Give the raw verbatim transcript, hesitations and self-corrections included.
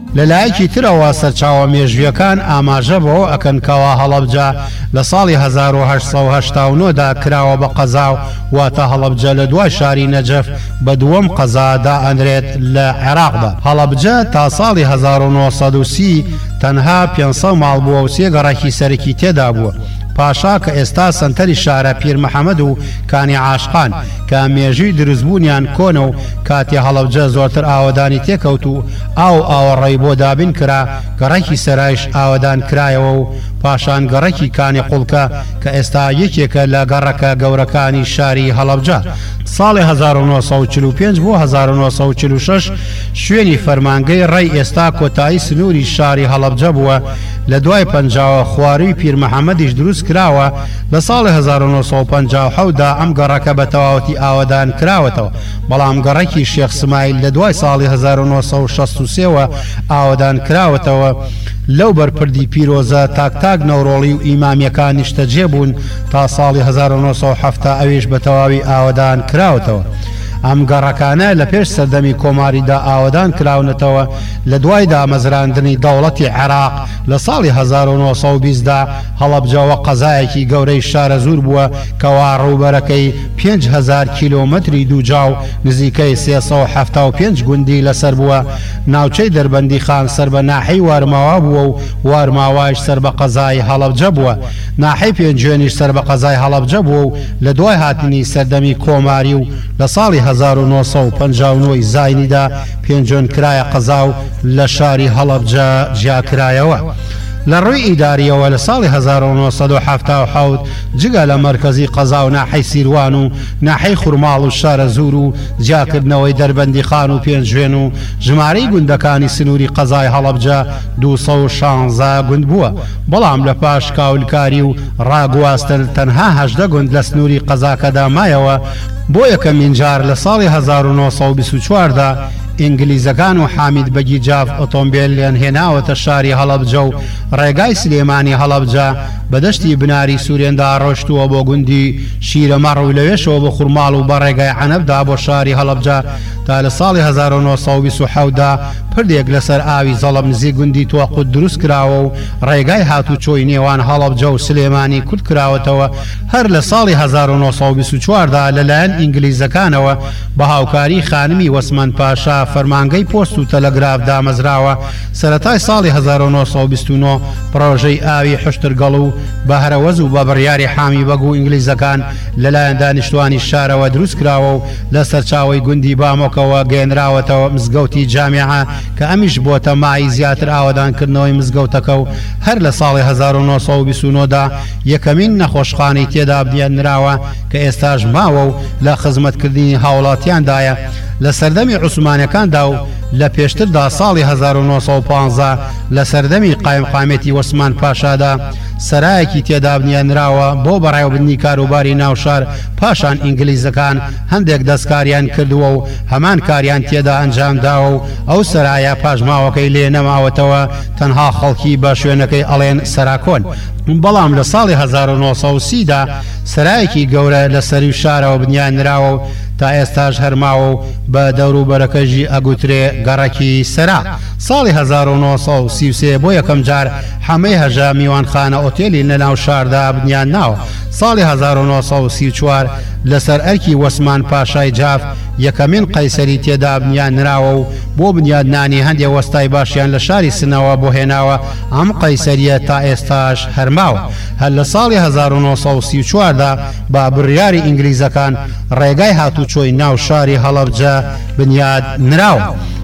لەلایەکی ترەوە سەرچاوە مێژویەکان ئاماژە بەوە ئەکەن کەوا هەڵەبجە لە ساڵی هەزار و هەشت سەد و هەشتا و نۆ دا کراوە بە قەزا و واتە هەڵەبجە لە دوای شاری نەجەف بە دووەم قەزادا ئەنرێت لە عێراقدا. هەڵەبجە تا ساڵی هەزار و نۆ سەد و سی تەنها پێنج سەد ماڵ بووە و سێ گەڕەکی سەرەکی تێدا بووە. پاشا کە ئێستا سنتەری شارە پیر مەحەمەد و کانی عاشقان کە مێژووی دروستبوونیان کۆنە و کاتی هەڵەبجە زۆرتر ئاوەدانی تێکەوت و ئاو ئاوەڕێی بۆ دابین کرا گەڕێکی سەرایش ئاوەدان کرایەوە و پاشان گەڕێکی کانی قوڵکە کە ئێستا یەکێکە لە گەڕەکە گەورەکانی شاری هەڵەبجە. ساڵی هەزار و نۆ سەد و چل و پێنج بۆ هەزار و نۆ سەد و چل و شەش شوێنی فەرمانگەی ڕێی ئێستا کۆتایی سنووری شاری هەڵەبجە بووە. لە دوای پەنجاوە خواروی پیر مەحەمەدیش دروست کراوە. لە ساڵی هەزار و نۆ سەد و پەنجا و حەوت دا ئەم گەڕەکە بە تەواوەتی ئاوەدان کراوەتەوە، بەڵام گەڕێکی شێخ سمایل لە دوای ساڵی هەزار و نۆ سەد و شەست و سێەوە ئاوەدان کراوەتەوە. لەو بەرپردی پیرۆزە تاکتاک نەوڕۆڵی و ئیمامیەکان نیشتەجێ بوون تا ساڵی هەزار و نۆ سەد و هەفتە ئەویش بە تەواوی ئاوەدان کراوەتەوە. ئەم گەڕەکانە لە پێش سەردەمی کۆماریدا ئاوەدان کراونەتەوە. لە دوایدا مەزراندنی دەوڵەتی عێراق لە ساڵی هەزار و نۆ سەد و بیست دا هەڵەبجەوە قەزایەکی گەورەی شارە زور بووە کەوا ڕووبەرەکەی پێنج هەزار کیلۆمەتری دووجاو نزیکەی سێ سەد و هەفتە و پێنج گوندی لەسەر بووە. ناوچەی دەربەندی خان سەر بە ناحەی وارماوا بووە و وارماوایش سەر بە قەزای هەڵەبجە بووە. ناحەی پێنجوێنیش سەر بە قەزای هەڵەبجە بووە و لە دوای هاتنی سەردەمی کۆماری و لە ساڵی هەزار و نۆ سەد و پەنجا و نۆ زاینیدا پێنجۆن کرایە قەزا و لە شاری هەڵەبجە جیاکرایەوە. لە ڕووی ئیداریەوە لە ساڵی هەزار و نۆ سەد و هەفتە و حەوت جگە لە مەرکەزی قەزا و ناحەی سیروان و ناحەی خوڕماڵ و شارە زور و جیاکردنەوەی دەربەندی خان و پێنجوێن و ژمارەی گوندەکانی سنووری قەزای هەڵەبجە دوو سەد و شانزە گوند بووە، بەڵام لە پاش کاولکاری و ڕاگواستن تەنها هەژدە گوند لە سنووری قەزاکەدا مایەوە. بۆ یەکەمین جار لە ساڵی هەزار و نۆ سەد و بیست و چواردا ئینگلیزەکان و حامید بەگیجاف ئۆتۆمبیلیان هێناوەتە شاری هەڵەبجە و ڕێگای سلێمانی هەڵەبجە بەدەشتی بناری سوورێندا ڕۆشتووە بۆ گوندی شیرەمەڕ و لەوێشەوە بە خوڕماڵ و بە ڕێگای عەنەبدا بۆ شاری هەڵەبجە تا لە ساڵی هەزار و نۆ سەد و بیست و حەوت دا پردێک لەسەر ئاوی زەڵم نزیک گوندی تۆقوت دروست کراوە و ڕێگای هاتوچۆی نێوان هەڵەبجە و سلێمانی کورت کراوەتەوە. هەر لە ساڵی هەزار و نۆ سەد و بیست و چواردا لەلایەن ئینگلیزەکانەوە بە هاوکاری خانمی وەسمان پاشا فەرمانگەی پۆست و تەلەگراف دامەزراوە. سەرەتای ساڵی هەزار و نۆ سەد و بیست و نۆ پرۆژەی ئاوی حشترگەڵ و بە هەرەوەز و بە بڕیاری حامی بەگ و ئینگلیزەکان لەلایەن دانیشتوانی شارەوە دروست کراوە و لە سەرچاوی گوندی بامۆکەوە گەێنراوەتەوە مزگەوتی جامیعە کە ئەمیش بۆتە مای زیاتر ئاوەدانکردنەوەی مزگەوتەکە و هەر لە ساڵی هەزار و نۆ سەد و بیست و نۆ دا یەکەمین نەخۆشخانەی تێدا بنیانراوە کە ئێستاش ماوە و لە خزمەتکردنی هاوڵاتیاندایە. لە سەردەمی عوسمانیەکاندا و لە پێشتردا ساڵی هەزار و نۆ سەد و پانزە لە سەردەمی قایمقامێتی وەسمان پاشادا سەرایەکی تێدا بنیانراوە بۆ بەڕێوەبردنی کاروباری ناوشار. پاشان ئینگلیزەکان هەندێک دەستکاریان کردووە و هەمان کاریان تێدا ئەنجامداوە و ئەو سەرایە پاژماوەکەی لێ نەماوەتەوە، تەنها خەڵکی بە شوێنەکەی ئەڵێن سەراکۆن. بەڵام لە ساڵی هەزار و نۆ سەد و سی دا سەرایەکی گەورە لە سەری شارەوە بنیانراوە و تا ئێستاش هەرماوە و بە دەوروبەرەکەژی ئەگوترێ گەڕەکی سەرا. ساڵی هەزار و نۆ سەد و سی و سێ بۆ یەکەم جار حەمەی هەژە میوانخانە ئۆتێلی لە ناو شاردا بنیان ناوە. ساڵی هەزار و نۆ سەد و سی و چوار لەسەر ئەرکی وەسمان پاشای جاف یەکەمین قەیسەری تێدا بنیانراوە و بۆ بنیادنانی هەندێک وەستای باشیان لە شاری سنەوە بۆ هێناوە. ئەم قەیسەریە تا ئێستاش هەرماوە. هەر لە ساڵی هەزار و نۆ سەد و سی و چواردا با بڕیاری ئینگلیزەکان ڕێگای هاتوچۆی ناو شاری هەڵەبجە بنیاد نراوە.